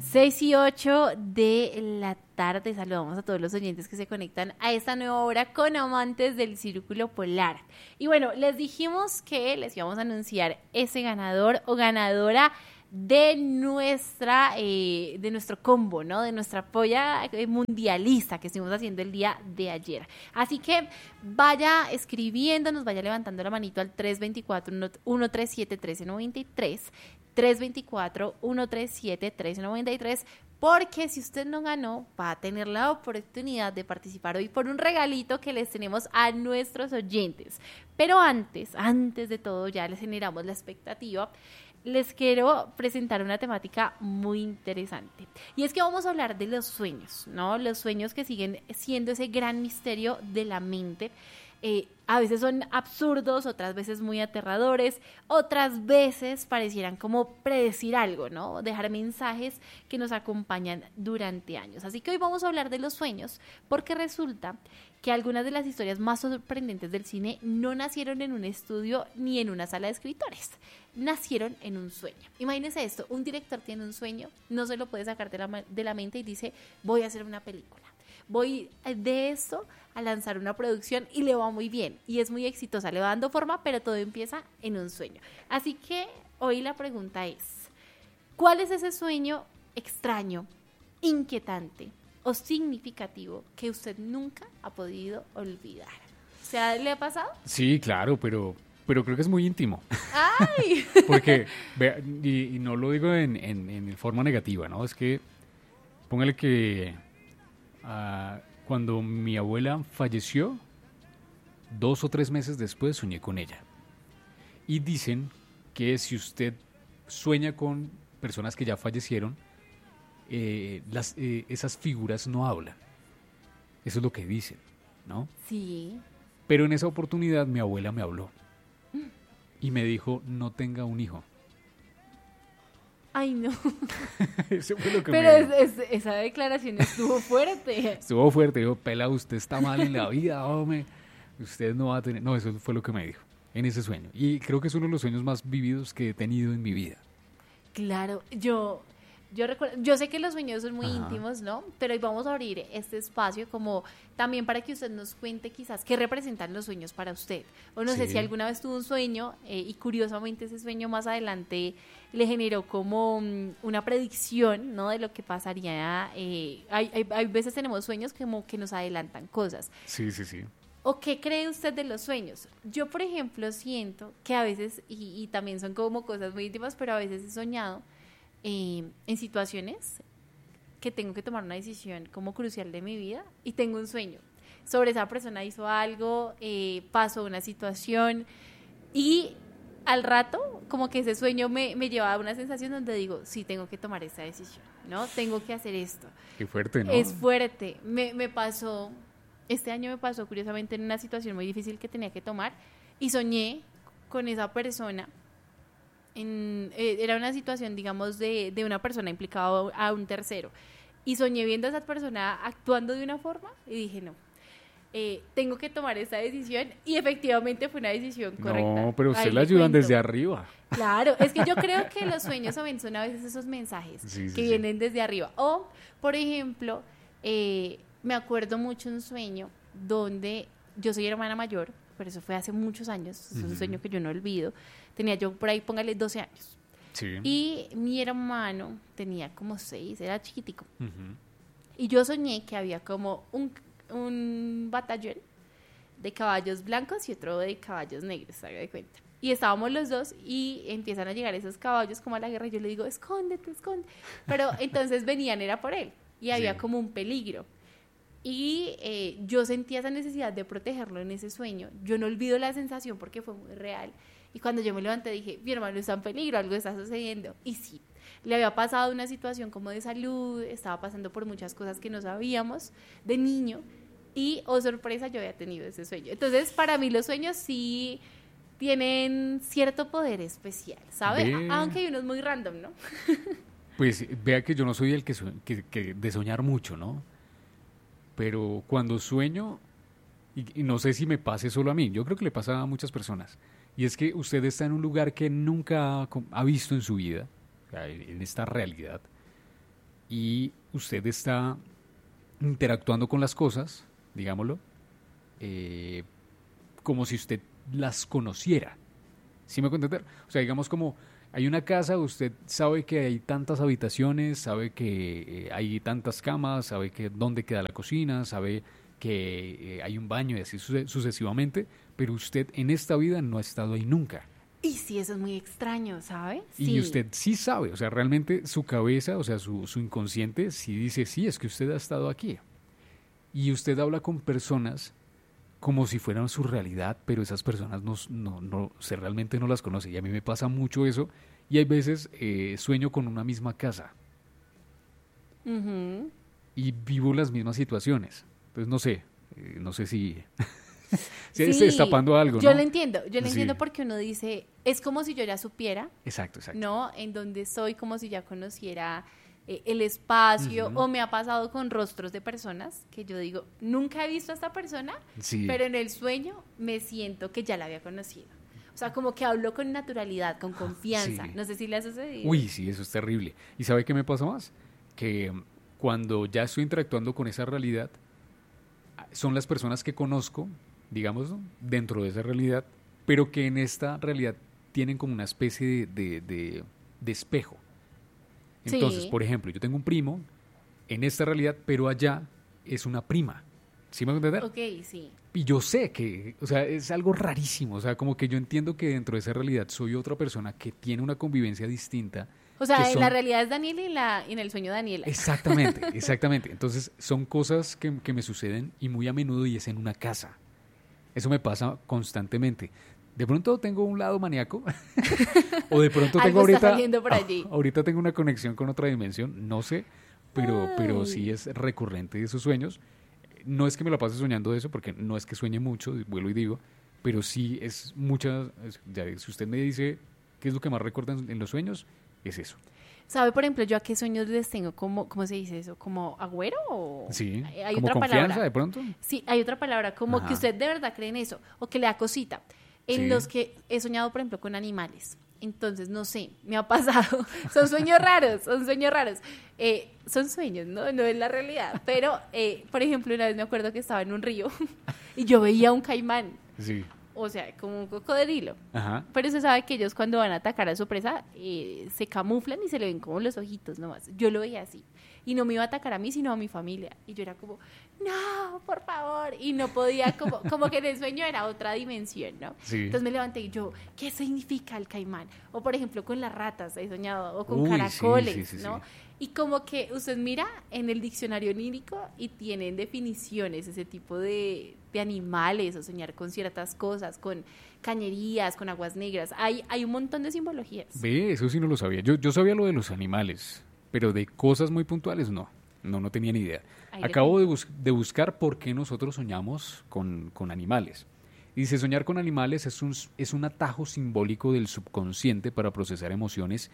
6:08 de la tarde. Saludamos a todos los oyentes que se conectan a esta nueva hora con amantes del Círculo Polar. Y bueno, les dijimos que les íbamos a anunciar ese ganador o ganadora de nuestro combo, ¿no? De nuestra polla mundialista que estuvimos haciendo el día de ayer. Así que vaya escribiéndonos, vaya levantando la manito al 324-137-1393, 324-137-1393, porque si usted no ganó, va a tener la oportunidad de participar hoy por un regalito que les tenemos a nuestros oyentes. Pero antes de todo, ya les generamos la expectativa. Les quiero presentar una temática muy interesante. Y es que vamos a hablar de los sueños, ¿no? Los sueños que siguen siendo ese gran misterio de la mente. A veces son absurdos, otras veces muy aterradores, otras veces parecieran como predecir algo, ¿no? Dejar mensajes que nos acompañan durante años. Así que hoy vamos a hablar de los sueños, porque resulta que algunas de las historias más sorprendentes del cine no nacieron en un estudio ni en una sala de escritores, nacieron en un sueño. Imagínense esto, un director tiene un sueño, no se lo puede sacar de la mente y dice, voy a hacer una película. Voy de esto a lanzar una producción y le va muy bien y es muy exitosa, le va dando forma, pero todo empieza en un sueño. Así que hoy la pregunta es, ¿cuál es ese sueño extraño, inquietante o significativo que usted nunca ha podido olvidar? O sea, ¿le ha pasado? Sí, claro, pero creo que es muy íntimo. ¡Ay! Porque, y no lo digo en forma negativa, ¿no? Es que, póngale que cuando mi abuela falleció, 2 o 3 meses después soñé con ella. Y dicen que si usted sueña con personas que ya fallecieron, esas figuras no hablan. Eso es lo que dicen, ¿no? Sí. Pero en esa oportunidad mi abuela me habló y me dijo, no tenga un hijo. Ay, no. Eso fue lo que Pero esa declaración estuvo fuerte. Estuvo fuerte. Dijo, pela, usted está mal en la vida, hombre. Usted no va a tener... No, eso fue lo que me dijo en ese sueño. Y creo que es uno de los sueños más vividos que he tenido en mi vida. Claro, yo recuerdo, yo sé que los sueños son muy íntimos, ¿no? Pero hoy vamos a abrir este espacio como también para que usted nos cuente quizás qué representan los sueños para usted. O no sé si alguna vez tuvo un sueño y curiosamente ese sueño más adelante le generó como una predicción, ¿no? De lo que pasaría. Hay veces tenemos sueños como que nos adelantan cosas. Sí, sí, sí. ¿O qué cree usted de los sueños? Yo, por ejemplo, siento que a veces, y también son como cosas muy íntimas, pero a veces he soñado en situaciones que tengo que tomar una decisión como crucial de mi vida y tengo un sueño. Sobre esa persona hizo algo, pasó una situación y al rato como que ese sueño me lleva a una sensación donde digo, sí, tengo que tomar esa decisión, ¿no? Tengo que hacer esto. Qué fuerte, ¿no? Es fuerte. Me pasó... Este año me pasó curiosamente en una situación muy difícil que tenía que tomar y soñé con esa persona. Era una situación, digamos, de una persona implicada a un tercero. Y soñé viendo a esa persona actuando de una forma y dije, no, tengo que tomar esa decisión y efectivamente fue una decisión correcta. No, pero usted la ayudan desde arriba. Claro, es que yo creo que los sueños son a veces esos mensajes que vienen desde arriba. O, por ejemplo, me acuerdo mucho un sueño donde yo soy hermana mayor, pero eso fue hace muchos años, es un sueño que yo no olvido. Tenía yo por ahí, póngale 12 años. Sí. Y mi hermano tenía como 6, era chiquitico. Y yo soñé que había como un batallón de caballos blancos y otro de caballos negros, haga de cuenta. Y estábamos los dos y empiezan a llegar esos caballos como a la guerra y yo le digo, escóndete, escóndete. Pero entonces venían, era por él. Y había como un peligro. Y yo sentía esa necesidad de protegerlo en ese sueño. Yo no olvido la sensación porque fue muy real. Y cuando yo me levanté dije, mi hermano está en peligro, algo está sucediendo. Y sí, le había pasado una situación como de salud, estaba pasando por muchas cosas que no sabíamos de niño. Y, oh sorpresa, yo había tenido ese sueño. Entonces, para mí los sueños sí tienen cierto poder especial, ¿sabe? Aunque hay unos muy random, ¿no? Pues vea que yo no soy el que de soñar mucho, ¿no? Pero cuando sueño, y no sé si me pase solo a mí, yo creo que le pasa a muchas personas, y es que usted está en un lugar que nunca ha visto en su vida, en esta realidad, y usted está interactuando con las cosas, digámoslo, como si usted las conociera. ¿Sí me puedo entender? O sea, digamos como hay una casa, usted sabe que hay tantas habitaciones, sabe que hay tantas camas, sabe que dónde queda la cocina, sabe que hay un baño y así sucesivamente, pero usted en esta vida no ha estado ahí nunca. Y sí, eso es muy extraño, ¿sabes? Y Sí. usted sí sabe, o sea, realmente su cabeza, o sea, su inconsciente sí dice, sí, es que usted ha estado aquí. Y usted habla con personas como si fueran su realidad, pero esas personas realmente no las conoce. Y a mí me pasa mucho eso. Y hay veces sueño con una misma casa Ujú. y vivo las mismas situaciones. Entonces no sé si se Sí, destapando algo, yo ¿no? lo entiendo, yo lo Sí, entiendo porque uno dice, es como si yo ya supiera, exacto, exacto. ¿no? En donde soy, como si ya conociera el espacio, Ujú. o me ha pasado con rostros de personas que yo digo, nunca he visto a esta persona, Sí. pero en el sueño me siento que ya la había conocido. O sea, como que hablo con naturalidad, con confianza. Sí. No sé si le ha sucedido. Uy, sí, eso es terrible. ¿Y sabe qué me pasa más? Que cuando ya estoy interactuando con esa realidad, son las personas que conozco, digamos, ¿no? Dentro de esa realidad, pero que en esta realidad tienen como una especie de espejo. Entonces, Sí, por ejemplo, yo tengo un primo en esta realidad, pero allá es una prima. ¿Sí me voy a entender? ok, sí. Y yo sé que, o sea, es algo rarísimo, o sea, como que yo entiendo que dentro de esa realidad soy otra persona que tiene una convivencia distinta, O que sea, en la son... realidad es Daniela y en el sueño Daniela. Exactamente, exactamente. Entonces, son cosas que me suceden y muy a menudo y es en una casa. Eso me pasa constantemente. De pronto tengo un lado maníaco o de pronto tengo Algo está ahorita, saliendo por allí. ahorita tengo una conexión con otra dimensión, no sé, pero Ay. sí es recurrente esos sueños. No es que me la pase soñando eso, porque no es que sueñe mucho, vuelvo y digo, pero sí es muchas, si usted me dice qué es lo que más recuerda en los sueños, es eso. ¿Sabe, por ejemplo, yo a qué sueños les tengo? Como, ¿cómo se dice eso? ¿Como agüero o Sí, hay como otra confianza palabra? de pronto. Sí, hay otra palabra, como que Ajá. usted de verdad cree en eso o que le da cosita. En Sí. los que he soñado, por ejemplo, con animales. Entonces, no sé, me ha pasado. Son sueños raros, son sueños raros. Son sueños, ¿no? No es la realidad. Pero, por ejemplo, una vez me acuerdo que estaba en un río y yo veía un caimán, Sí. o sea, como un cocodrilo. Ajá. Pero se sabe que ellos cuando van a atacar a su presa se camuflan y se le ven como los ojitos nomás. Yo lo veía así. Y no me iba a atacar a mí, sino a mi familia. Y yo era como, no, por favor. Y no podía, como que en el sueño era otra dimensión, ¿no? Sí. Entonces me levanté y yo, ¿qué significa el caimán? O por ejemplo con las ratas he soñado, o con Uy, sí, caracoles, sí, sí, ¿no? sí. Y como que usted mira en el diccionario onírico y tienen definiciones, ese tipo de animales, o soñar con ciertas cosas, con cañerías, con aguas negras. Hay un montón de simbologías. Ve, eso sí no lo sabía. Yo sabía lo de los animales, pero de cosas muy puntuales no tenía ni idea. Ahí le Acabo tengo. de buscar por qué nosotros soñamos con animales. Y dice, soñar con animales es un atajo simbólico del subconsciente para procesar emociones,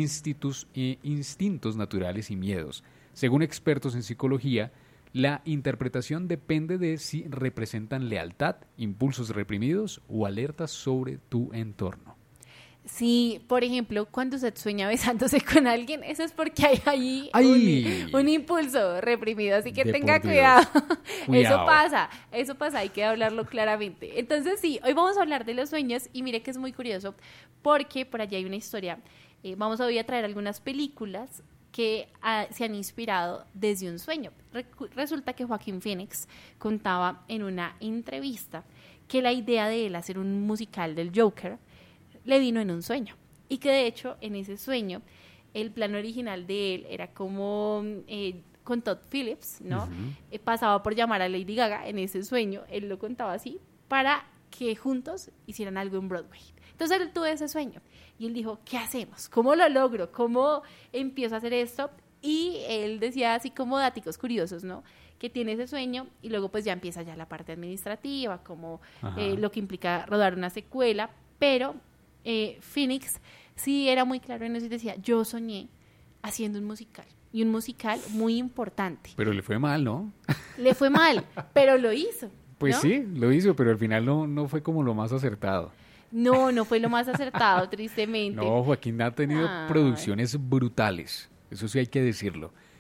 instintos naturales y miedos. Según expertos en psicología, la interpretación depende de si representan lealtad, impulsos reprimidos o alertas sobre tu entorno. Sí, por ejemplo, cuando usted sueña besándose con alguien, eso es porque hay ahí ¡Ay! un impulso reprimido, así que De tenga por Dios. cuidado. Cuidado. Eso pasa, hay que hablarlo claramente. Entonces sí, hoy vamos a hablar de los sueños y mire que es muy curioso porque por allí hay una historia. Vamos hoy a traer algunas películas que se han inspirado desde un sueño. Resulta que Joaquín Phoenix contaba en una entrevista que la idea de él hacer un musical del Joker le vino en un sueño y que de hecho en ese sueño el plan original de él era como con Todd Phillips, ¿no? Ujú. Pasaba por llamar a Lady Gaga en ese sueño, él lo contaba así, para que juntos hicieran algo en Broadway. Entonces él tuvo ese sueño y él dijo, ¿qué hacemos? ¿Cómo lo logro? ¿Cómo empiezo a hacer esto? Y él decía así como daticos curiosos, ¿no? Que tiene ese sueño y luego pues ya empieza ya la parte administrativa, como Ajá. lo que implica rodar una secuela, pero Phoenix sí era muy claro en eso y decía, yo soñé haciendo un musical y un musical muy importante. Pero le fue mal, ¿no? Le fue mal, pero lo hizo. Pues ¿no? sí, lo hizo, pero al final no fue como lo más acertado. No, no fue lo más acertado, tristemente. No, Joaquín ha tenido Ay. producciones brutales, eso sí hay que decirlo.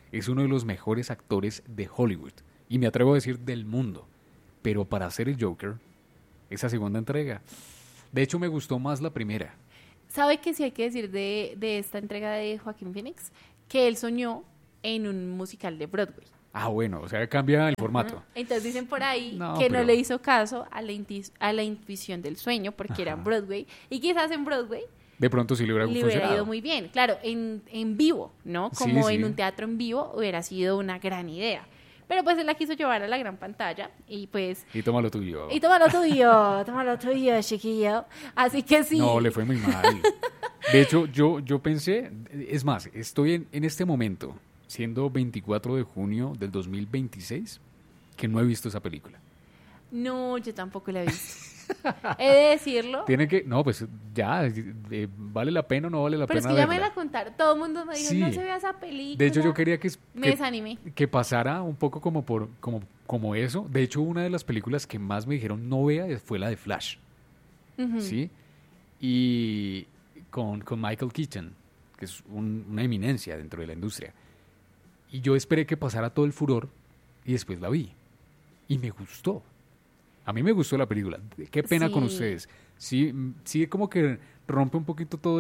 es uno de los mejores actores de Hollywood, y me atrevo a decir del mundo, pero para hacer el Joker, esa segunda entrega, de hecho me gustó más la primera. ¿Sabe qué sí hay que decir de esta entrega de Joaquín Phoenix? Que él soñó en un musical de Broadway. Ah, bueno, o sea, cambia el formato. Entonces dicen por ahí No, que pero- no le hizo caso a la intuición del sueño porque era en Broadway, y quizás en Broadway De pronto sí le hubiera le hubiera funcionado. ido muy bien. Claro, en vivo, ¿no? Sí, Como sí. en un teatro en vivo hubiera sido una gran idea. Pero pues él la quiso llevar a la gran pantalla y pues... Y toma lo tuyo. Y toma lo tuyo, chiquillo. Así que sí. No, le fue muy mal. De hecho, yo pensé, es más, estoy en este momento, siendo 24 de junio del 2026, que no he visto esa película. No, yo tampoco la he visto. He de decirlo. Tiene que, no, pues ya, ¿vale la pena o no vale la Pero es pena que ya me verla? la contaron. Todo el mundo me dijo, Sí. no se vea esa película. De hecho, yo quería Me desanimé. que pasara un poco como eso. De hecho, una de las películas que más me dijeron no vea fue la de Flash, Ujú. ¿sí? Y con Michael Keaton, que es una eminencia dentro de la industria. Y yo esperé que pasara todo el furor y después la vi. Y me gustó. A mí me gustó la película. Qué pena con Sí. ustedes. Sí, sí, como que rompe un poquito todo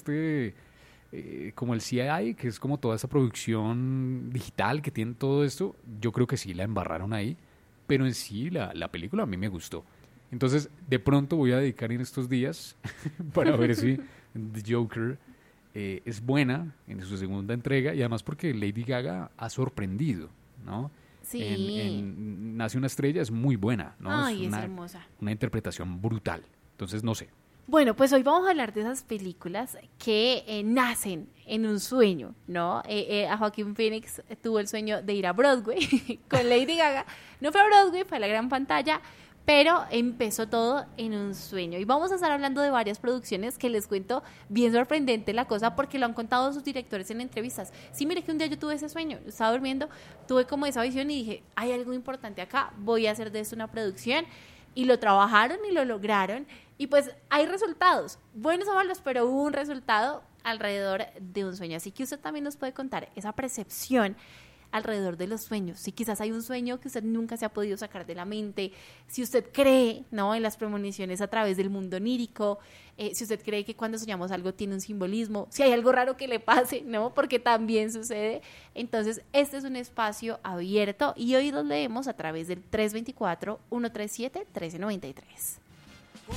como el CGI, que es como toda esa producción digital que tiene todo esto. Yo creo que sí la embarraron ahí. Pero en sí, la película a mí me gustó. Entonces, de pronto voy a dedicar en estos días para ver si The Joker es buena en su segunda entrega. Y además porque Lady Gaga ha sorprendido, ¿no? Sí. En Nace una estrella es muy buena, ¿no? Ay, es una, hermosa. una interpretación brutal. Entonces, no sé. Bueno, pues hoy vamos a hablar de esas películas que nacen en un sueño, ¿no? A Joaquín Phoenix tuvo el sueño de ir a Broadway con Lady Gaga. No fue a Broadway, fue a la gran pantalla, pero empezó todo en un sueño. Y vamos a estar hablando de varias producciones que les cuento, bien sorprendente la cosa, porque lo han contado sus directores en entrevistas. Sí, mire que un día yo tuve ese sueño, estaba durmiendo, tuve como esa visión y dije, hay algo importante acá, voy a hacer de esto una producción. Y lo trabajaron y lo lograron. Y pues hay resultados, buenos o malos, pero hubo un resultado alrededor de un sueño. Así que usted también nos puede contar esa percepción alrededor de los sueños. Si quizás hay un sueño que usted nunca se ha podido sacar de la mente, si usted cree, ¿no?, en las premoniciones a través del mundo onírico, si usted cree que cuando soñamos algo tiene un simbolismo, si hay algo raro que le pase, ¿no?, porque también sucede. Entonces, este es un espacio abierto y hoy los leemos a través del 324-137-1393.